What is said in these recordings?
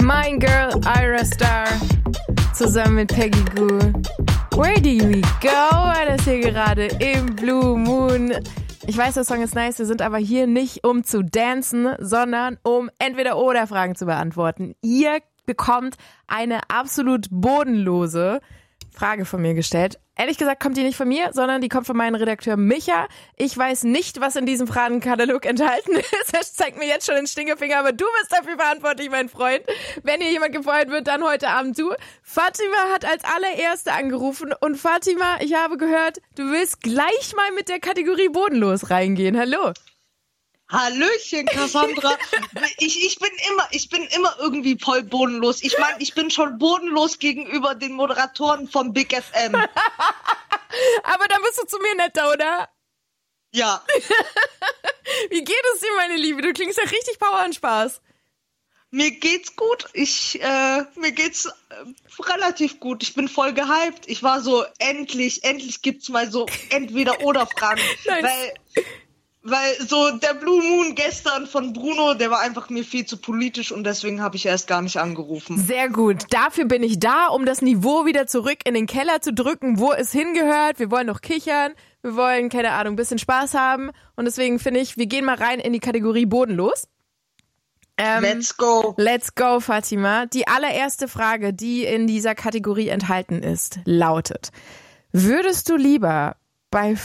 Mein Girl Ira Star zusammen mit Peggy Gou. Where do we go? Das hier gerade im Blue Moon. Ich weiß, der Song ist nice, wir sind aber hier nicht, um zu dancen, sondern um Entweder-Oder-Fragen zu beantworten. Ihr bekommt eine absolut bodenlose Frage von mir gestellt. Ehrlich gesagt kommt die nicht von mir, sondern die kommt von meinem Redakteur Micha. Ich weiß nicht, was in diesem Fragenkatalog enthalten ist. Er zeigt mir jetzt schon den Stinkefinger, aber du bist dafür verantwortlich, mein Freund. Wenn hier jemand gefeuert wird, dann heute Abend du. Fatima hat als allererste angerufen und Fatima, ich habe gehört, du willst gleich mal mit der Kategorie bodenlos reingehen. Hallo. Hallöchen, Cassandra. Ich bin immer irgendwie voll bodenlos. Ich meine, ich bin schon bodenlos gegenüber den Moderatoren von Big FM. Aber dann bist du zu mir netter, oder? Ja. Wie geht es dir, meine Liebe? Du klingst ja richtig Power und Spaß. Mir geht's gut. Mir geht's relativ gut. Ich bin voll gehypt. Ich war so, endlich gibt's mal so Entweder-Oder-Fragen. Nice. Weil so der Blue Moon gestern von Bruno, der war einfach mir viel zu politisch und deswegen habe ich erst gar nicht angerufen. Sehr gut. Dafür bin ich da, um das Niveau wieder zurück in den Keller zu drücken, wo es hingehört. Wir wollen noch kichern, wir wollen, keine Ahnung, ein bisschen Spaß haben und deswegen finde ich, wir gehen mal rein in die Kategorie bodenlos. Let's go. Let's go, Fatima. Die allererste Frage, die in dieser Kategorie enthalten ist, lautet: Würdest du lieber bei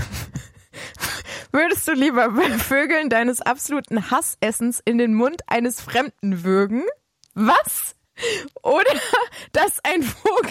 Vögeln deines absoluten Hassessens in den Mund eines Fremden würgen? Was? Oder dass ein Vogel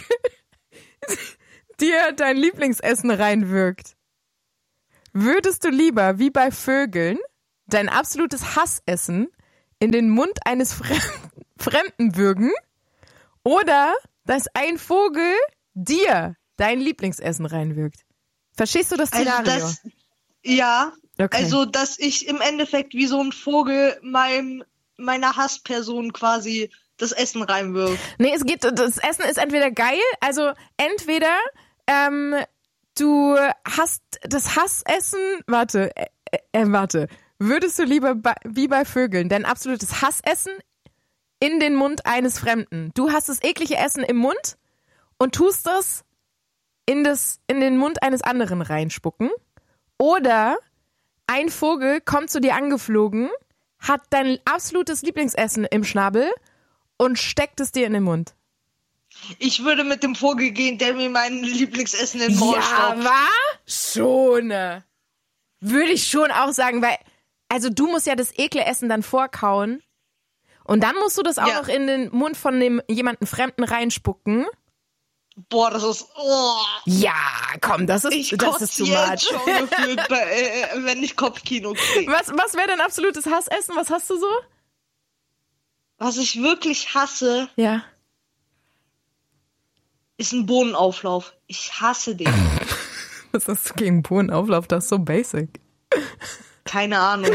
dir dein Lieblingsessen reinwirkt? Würdest du lieber, wie bei Vögeln, dein absolutes Hassessen in den Mund eines Fremden würgen? Oder dass ein Vogel dir dein Lieblingsessen reinwirkt? Verstehst du das Szenario? Ja, okay. Also dass ich im Endeffekt wie so ein Vogel meiner Hassperson quasi das Essen reinwirft. Nee, das Essen ist entweder geil, also entweder du hast das Hassessen, warte, würdest du lieber wie bei Vögeln dein absolutes Hassessen in den Mund eines Fremden? Du hast das eklige Essen im Mund und tust das in den Mund eines anderen reinspucken? Oder ein Vogel kommt zu dir angeflogen, hat dein absolutes Lieblingsessen im Schnabel und steckt es dir in den Mund. Ich würde mit dem Vogel gehen, der mir mein Lieblingsessen in den Maul stopft. Ja, war? Schon. Würde ich schon auch sagen, weil, also du musst ja das ekle Essen dann vorkauen und dann musst du das auch noch in den Mund von jemanden Fremden reinspucken. Boah, das ist... Oh. Ja, komm, das ist too much. Jetzt schon gefühlt, wenn ich Kopfkino kriege. Was wäre dein absolutes Hassessen? Was hast du so? Was ich wirklich hasse, Ja. ist ein Bohnenauflauf. Ich hasse den. Was hast du gegen Bohnenauflauf? Das ist so basic. Keine Ahnung.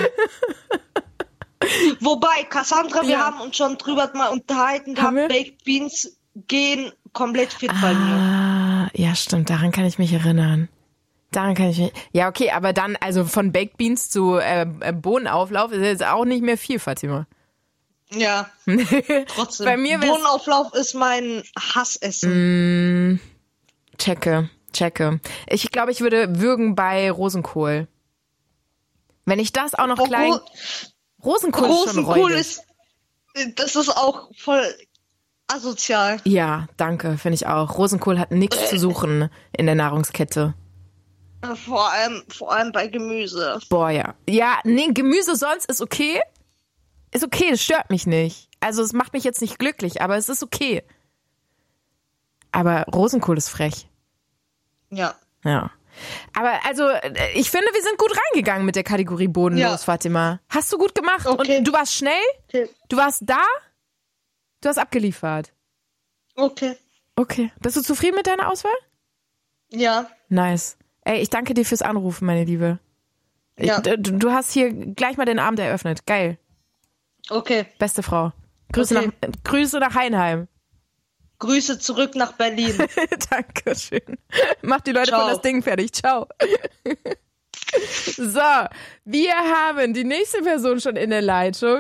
Wobei, Cassandra, wir haben uns schon drüber mal unterhalten gehabt, Baked Beans gehen komplett fit bei mir. Ja, stimmt, daran kann ich mich erinnern. Ja, okay, aber dann, also von Baked Beans zu Bohnenauflauf ist jetzt auch nicht mehr viel, Fatima. Ja, trotzdem. Bei mir Bohnenauflauf ist mein Hassessen. Checke. Ich glaube, ich würde würgen bei Rosenkohl. Wenn ich das auch noch klein... Rosenkohl ist schon räudig. Das ist auch voll asozial. Ja, danke, finde ich auch. Rosenkohl hat nichts zu suchen in der Nahrungskette. Vor allem bei Gemüse. Boah, ja. Ja, nee, Gemüse sonst ist okay. Ist okay, das stört mich nicht. Also es macht mich jetzt nicht glücklich, aber es ist okay. Aber Rosenkohl ist frech. Ja. Ja. Aber also, ich finde, wir sind gut reingegangen mit der Kategorie bodenlos, Fatima. Hast du gut gemacht. Okay. Und du warst schnell, du warst da, du hast abgeliefert. Okay. Bist du zufrieden mit deiner Auswahl? Ja. Nice. Ey, ich danke dir fürs Anrufen, meine Liebe. Ja. Du hast hier gleich mal den Abend eröffnet. Geil. Okay. Beste Frau. Grüße nach Heinheim. Grüße zurück nach Berlin. Dankeschön. Mach die Leute von das Ding fertig. Ciao. So, wir haben die nächste Person schon in der Leitung.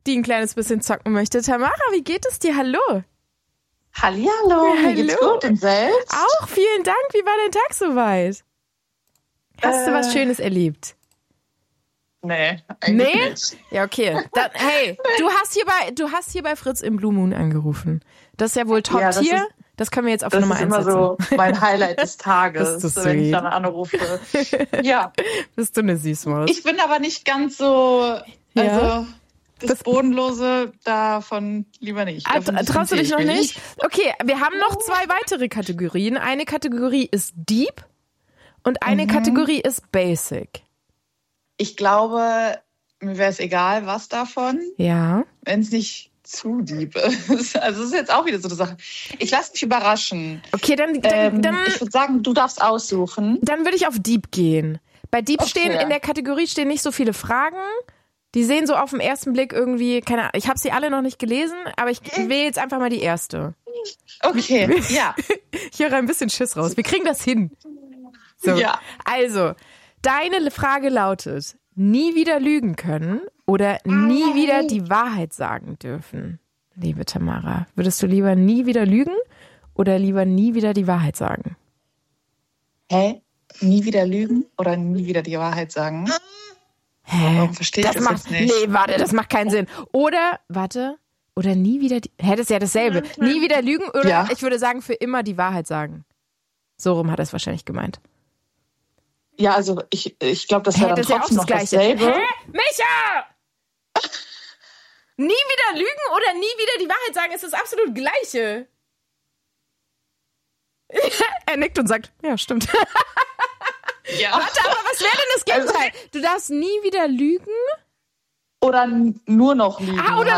die ein kleines bisschen zocken möchte. Tamara, wie geht es dir? Hallo. Hallihallo, mir geht's gut und selbst? Auch, vielen Dank. Wie war dein Tag soweit? Hast du was Schönes erlebt? Nee, eigentlich nicht. Ja, okay. Dann, hey, du hast hier bei Fritz im Blue Moon angerufen. Das ist ja wohl Top-Tier. Das können wir jetzt auf Nummer 1 setzen. Das ist immer so mein Highlight des Tages, Bist du wenn ich sweet. dann anrufe. Ja. Bist du eine Süßmaus? Ich bin aber nicht ganz so, also das Bodenlose davon lieber nicht. Traust du dich noch nicht? Okay, wir haben noch 2 weitere Kategorien. Eine Kategorie ist Deep und eine Kategorie ist Basic. Ich glaube, mir wäre es egal, was davon. Ja. Wenn es nicht zu deep ist. Also es ist jetzt auch wieder so eine Sache. Ich lasse mich überraschen. Okay, dann ich würde sagen, du darfst aussuchen. Dann würde ich auf Deep gehen. Bei Deep stehen in der Kategorie stehen nicht so viele Fragen. Die sehen so auf den ersten Blick irgendwie, keine Ahnung, ich habe sie alle noch nicht gelesen, aber ich wähle jetzt einfach mal die erste. Okay, ja. Ich höre ein bisschen Schiss raus. Wir kriegen das hin. So. Ja. Also, deine Frage lautet, nie wieder lügen können oder nie wieder die Wahrheit sagen dürfen? Liebe Tamara, würdest du lieber nie wieder lügen oder lieber nie wieder die Wahrheit sagen? Hä? Nie wieder lügen oder nie wieder die Wahrheit sagen? Hä? Warum verstehe ich das jetzt nicht? Nee, warte, das macht keinen Sinn. Oder nie wieder die... Hä, das ist ja dasselbe. Nie wieder lügen oder ich würde sagen, für immer die Wahrheit sagen. So rum hat er es wahrscheinlich gemeint. Ja, also ich glaube, das wäre dann trotzdem noch dasselbe. Hä? Micha! Nie wieder lügen oder nie wieder die Wahrheit sagen ist das absolut Gleiche. Er nickt und sagt, ja, stimmt. Ja. Warte, aber was wäre denn das Gegenteil? Du darfst nie wieder lügen? Oder nur noch lügen. Oder